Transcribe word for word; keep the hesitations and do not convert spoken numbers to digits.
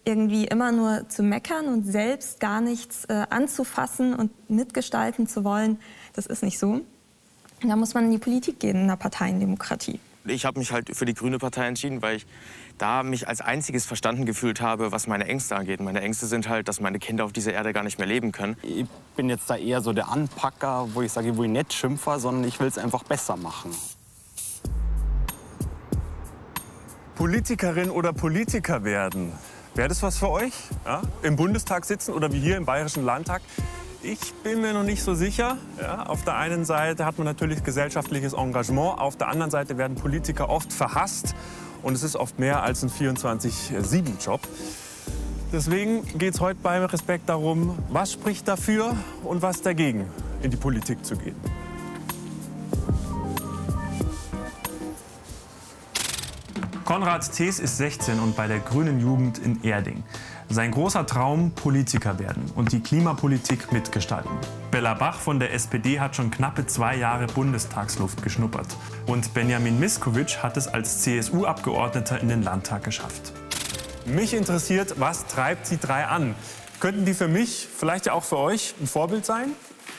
irgendwie immer nur zu meckern und selbst gar nichts äh, anzufassen und mitgestalten zu wollen, das ist nicht so. Da muss man in die Politik gehen, in einer Parteiendemokratie. Ich habe mich halt für die Grüne Partei entschieden, weil ich da mich als einziges verstanden gefühlt habe, was meine Ängste angeht. Meine Ängste sind halt, dass meine Kinder auf dieser Erde gar nicht mehr leben können. Ich bin jetzt da eher so der Anpacker, wo ich sage, wo ich nicht schimpfe, sondern ich will es einfach besser machen. Politikerin oder Politiker werden, wäre das was für euch? Ja? Im Bundestag sitzen oder wie hier im Bayerischen Landtag? Ich bin mir noch nicht so sicher. Ja, auf der einen Seite hat man natürlich gesellschaftliches Engagement, auf der anderen Seite werden Politiker oft verhasst und es ist oft mehr als ein vierundzwanzig sieben Job. Deswegen geht es heute beim Respekt darum, was spricht dafür und was dagegen, in die Politik zu gehen. Konrad Thees ist sechzehn und bei der Grünen Jugend in Erding. Sein großer Traum, Politiker werden und die Klimapolitik mitgestalten. Bella Bach von der S P D hat schon knappe zwei Jahre Bundestagsluft geschnuppert. Und Benjamin Miskovic hat es als C S U-Abgeordneter in den Landtag geschafft. Mich interessiert, was treibt Sie drei an? Könnten die für mich, vielleicht ja auch für euch, ein Vorbild sein?